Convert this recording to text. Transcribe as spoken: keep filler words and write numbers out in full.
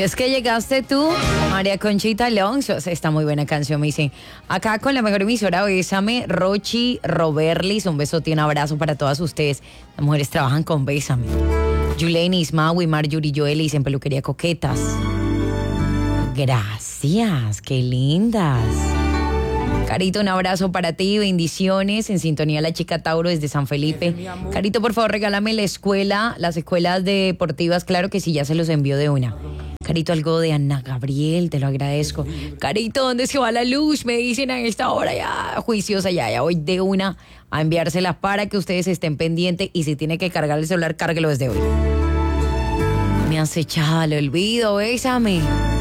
Ay, es que llegaste tú, María Conchita Alonso. Está muy buena canción, me dice. Acá con la mejor emisora, Bésame, Rochi, Roberlis. Un besote y un abrazo para todas ustedes. Las mujeres trabajan con Bésame. Yulenis, Maui, Marjorie, Joelis en Peluquería Coquetas. Gracias, qué lindas. Carito, un abrazo para ti, bendiciones. En sintonía la chica Tauro desde San Felipe. Carito, por favor, regálame la escuela, las escuelas deportivas, claro que sí, ya se los envío de una. Carito, algo de Ana Gabriel, te lo agradezco. Carito, ¿dónde se va la luz? Me dicen a esta hora ya, juiciosa, ya, ya voy de una a enviársela para que ustedes estén pendientes y si tiene que cargar el celular, cárguelo desde hoy. Me has echado al olvido, bésame.